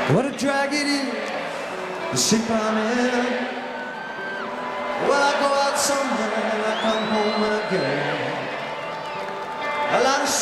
What a drag it is, the shape I'm in. Well, I go out somewhere